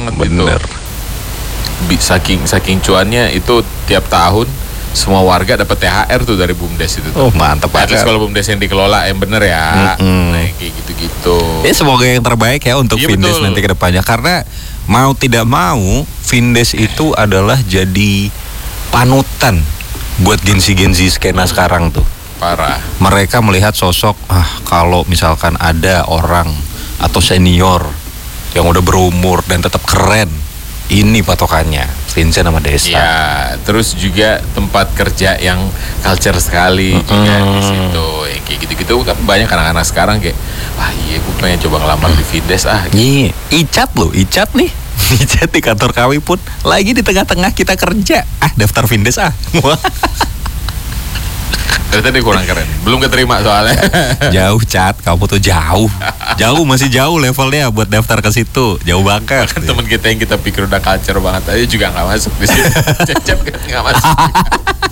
banget Bener. itu. Saking cuannya itu tiap tahun semua warga dapat THR tuh dari BUMDes itu tuh. Oh, mantap At least banget. kalau BUMDes yang dikelola yang bener ya. Nah, kayak gitu-gitu. Ya semoga yang terbaik ya untuk Iya, Vindes betul. nanti ke depannya. Karena mau tidak mau Vindes itu adalah jadi panutan buat Gen-Z skena sekarang tuh. Parah. Mereka melihat sosok kalau misalkan ada orang atau senior yang udah berumur dan tetap keren, ini patokannya Vincent sama Desta. Ya, terus juga tempat kerja yang culture sekali juga di situ. Yang kayak gitu-gitu kan banyak anak-anak sekarang kayak, wah iya gue pengen coba ngelamar di Vindes Iya, Icat nih. Icat di kantor kami pun lagi di tengah-tengah kita kerja. Daftar Vindes Wah. Ternyata dia kurang keren. Belum keterima soalnya. Jauh Cat, kamu tuh jauh. Masih jauh levelnya buat daftar ke situ. Jauh banget. Kan teman kita yang kita pikir udah culture banget aja juga nggak masuk di situ. Cecep kan nggak masuk.